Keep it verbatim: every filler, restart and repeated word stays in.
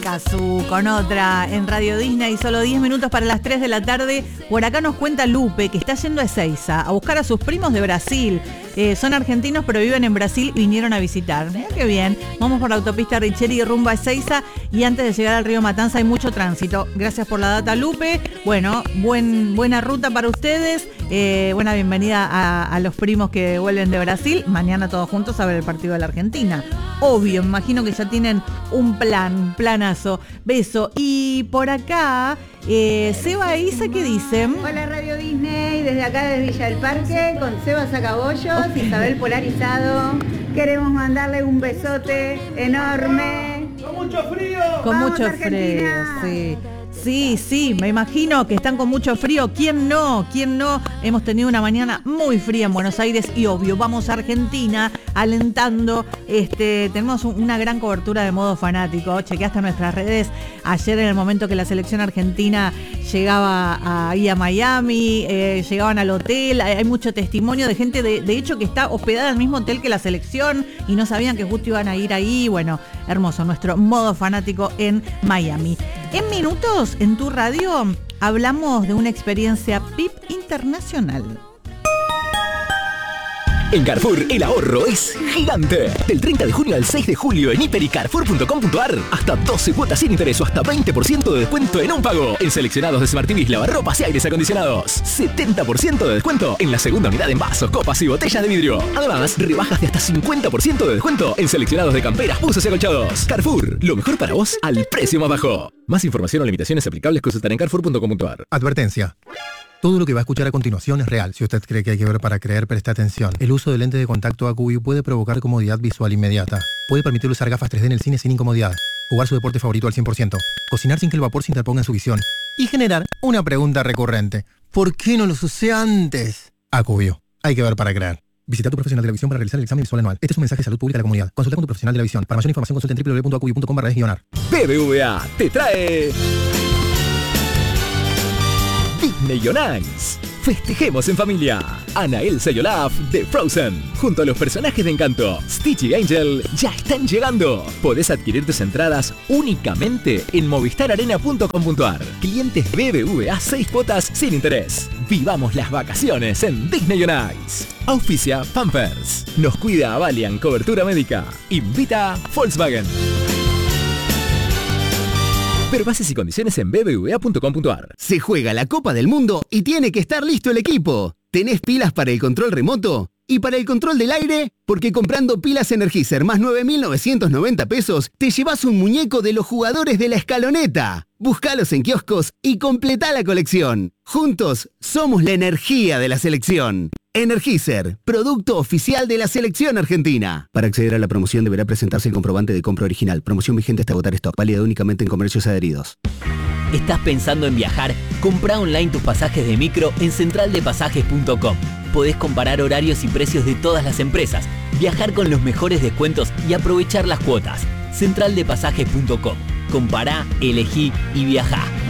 Cazzu con otra en Radio Disney, solo diez minutos para las tres de la tarde. Por acá nos cuenta Lupe que está yendo a Ezeiza a buscar a sus primos de Brasil. Eh, son argentinos pero viven en Brasil y vinieron a visitar. Mirá qué bien. Vamos por la autopista Richeri rumbo a Ezeiza y antes de llegar al río Matanza hay mucho tránsito. Gracias por la data, Lupe. Bueno, buen, buena ruta para ustedes. Eh, buena bienvenida a, a los primos que vuelven de Brasil. Mañana todos juntos a ver el partido de la Argentina. Obvio, me imagino que ya tienen un plan, planazo. Beso. Y por acá, eh, Seba e Isa, ¿qué dicen? Hola Radio Disney, desde acá desde Villa del Parque, con Seba Sacabollos, Isabel Polarizado. Queremos mandarle un besote enorme. ¡Con mucho frío! Con ¡Vamos, mucho frío, Argentina! sí. Sí, sí, me imagino que están con mucho frío. ¿Quién no? ¿Quién no? Hemos tenido una mañana muy fría en Buenos Aires y obvio, vamos a Argentina alentando. Este, tenemos un, una gran cobertura de modo fanático. Chequeaste nuestras redes ayer en el momento que la selección argentina llegaba ahí a Miami, eh, llegaban al hotel. Hay, hay mucho testimonio de gente, de, de hecho, que está hospedada en el mismo hotel que la selección y no sabían que justo iban a ir ahí. Bueno, hermoso, nuestro modo fanático en Miami. En minutos, en tu radio, hablamos de una experiencia P I P internacional. En Carrefour, el ahorro es gigante. Del treinta de junio al seis de julio en hiper y carrefour punto com punto a r. Hasta doce cuotas sin interés o hasta veinte por ciento de descuento en un pago. En seleccionados de Smart T Vs, lavarropas y aires acondicionados. setenta por ciento de descuento en la segunda unidad en vasos, copas y botellas de vidrio. Además, rebajas de hasta cincuenta por ciento de descuento en seleccionados de camperas, buzos y acolchados. Carrefour, lo mejor para vos al precio más bajo. Más información o limitaciones aplicables consultar en carrefour punto com punto a r. Advertencia. Todo lo que va a escuchar a continuación es real. Si usted cree que hay que ver para creer, preste atención. El uso de lentes de contacto A Q V puede provocar comodidad visual inmediata. Puede permitir usar gafas tres D en el cine sin incomodidad. Jugar su deporte favorito al cien por ciento. Cocinar sin que el vapor se interponga en su visión. Y generar una pregunta recurrente. ¿Por qué no los usé antes? A Q V. Hay que ver para creer. Visita a tu profesional de la visión para realizar el examen visual anual. Este es un mensaje de salud pública a la comunidad. Consulta con tu profesional de la visión. Para mayor información consulta en w w w punto a q v punto com barra es guionar. B B V A te trae Disney on Ice. Festejemos en familia. Ana, Elsa y Olaf de Frozen, junto a los personajes de Encanto, Stitch y Angel, ya están llegando. Podés adquirir tus entradas únicamente en movistar arena punto com punto a r. Clientes B B V A seis cuotas sin interés. Vivamos las vacaciones en Disney on Ice. Auspicia Pampers. Nos cuida Avalian Cobertura Médica. Invita Volkswagen. Pero bases y condiciones en b b v a punto com punto a r. Se juega la Copa del Mundo y tiene que estar listo el equipo. ¿Tenés pilas para el control remoto? ¿Y para el control del aire? Porque comprando pilas Energizer más nueve mil novecientos noventa pesos, te llevas un muñeco de los jugadores de la escaloneta. Búscalos en kioscos y completá la colección. Juntos, somos la energía de la selección. Energizer, producto oficial de la selección argentina. Para acceder a la promoción deberá presentarse el comprobante de compra original. Promoción vigente hasta agotar stock. Válida únicamente en comercios adheridos. ¿Estás pensando en viajar? Comprá online tus pasajes de micro en central de pasajes punto com. Podés comparar horarios y precios de todas las empresas, viajar con los mejores descuentos y aprovechar las cuotas. central de pasajes punto com. Compará, elegí y viajá.